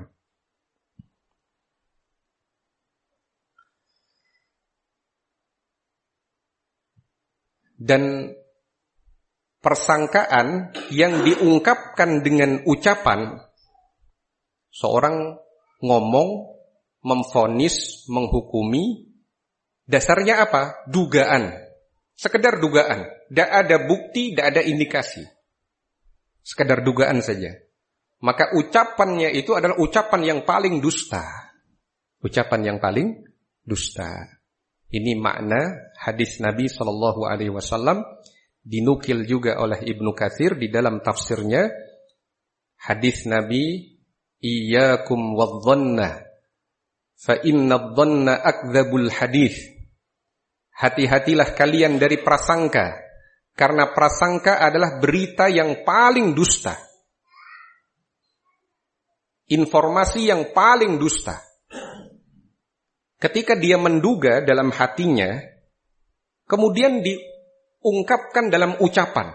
dan persangkaan yang diungkapkan dengan ucapan, seorang ngomong, memvonis, menghukumi, dasarnya apa? Dugaan. Sekedar dugaan. Tidak ada bukti, tidak ada indikasi. Sekedar dugaan saja. Maka ucapannya itu adalah ucapan yang paling dusta. Ucapan yang paling dusta. Ini makna hadis Nabi shallallahu alaihi wasallam, dinukil juga oleh Ibnu Katsir di dalam tafsirnya. Hadis Nabi, Iyyakum wadh-dhanna fa inna-dhanna akdzabul hadits. Hati-hatilah kalian dari prasangka, karena prasangka adalah berita yang paling dusta. Informasi yang paling dusta. Ketika dia menduga dalam hatinya, kemudian diungkapkan dalam ucapan,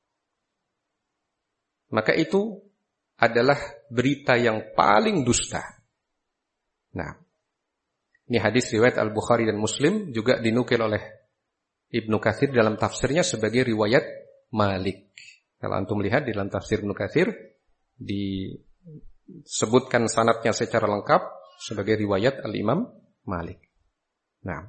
maka itu adalah berita yang paling dusta. Nah, ini hadis riwayat Al-Bukhari dan Muslim, juga dinukil oleh Ibnu Katsir dalam tafsirnya sebagai riwayat Malik. Kalau antum lihat di dalam tafsir Ibnu Katsir, disebutkan sanadnya secara lengkap sebagai riwayat Al-Imam Malik. Nah,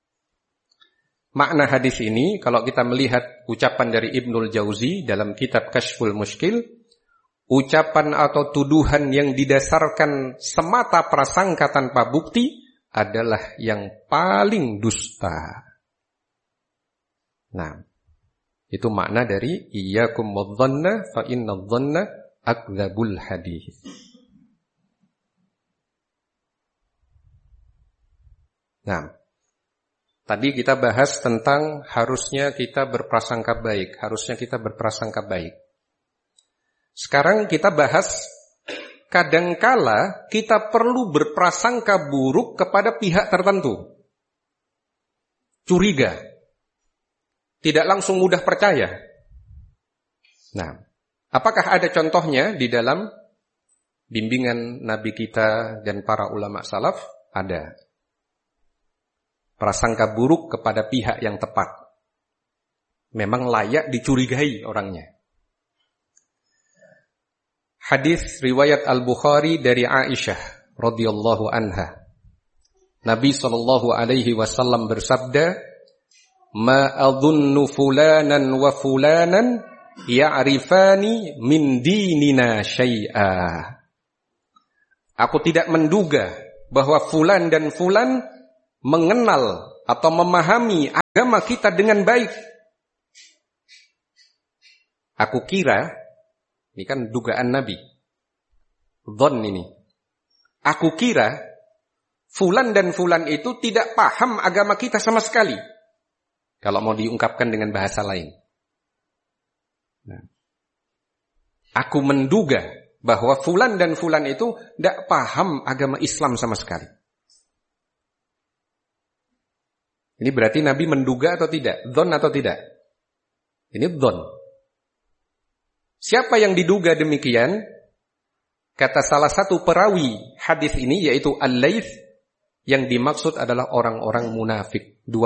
makna hadis ini kalau kita melihat ucapan dari Ibnul Jauzi dalam kitab Kashful Mushkil, ucapan atau tuduhan yang didasarkan semata prasangka tanpa bukti adalah yang paling dusta. Nah, itu makna dari iyyakum wadh-dhanna fa inna-dhanna akdzabul hadits. Nah, tadi kita bahas tentang harusnya kita berprasangka baik, harusnya kita berprasangka baik. Sekarang kita bahas kadangkala kita perlu berprasangka buruk kepada pihak tertentu. Curiga. Tidak langsung mudah percaya. Nah, apakah ada contohnya di dalam bimbingan Nabi kita dan para ulama salaf? Ada. Prasangka buruk kepada pihak yang tepat. Memang layak dicurigai orangnya. Hadis riwayat Al-Bukhari dari Aisyah radhiyallahu anha. Nabi sallallahu alaihi wasallam bersabda, "Ma adhunnu fulanan wa fulanan ya'rifani min dinina syai'a." Aku tidak menduga bahwa fulan dan fulan mengenal atau memahami agama kita dengan baik. Aku kira, ini kan dugaan Nabi. Dhon ini. Aku kira, fulan dan fulan itu tidak paham agama kita sama sekali. Kalau mau diungkapkan dengan bahasa lain. Nah. Aku menduga bahwa fulan dan fulan itu tidak paham agama Islam sama sekali. Ini berarti Nabi menduga atau tidak? Dhon atau tidak? Ini dhon. Siapa yang diduga demikian? Kata salah satu perawi hadis ini yaitu Al-Laits, yang dimaksud adalah orang-orang munafik. Dua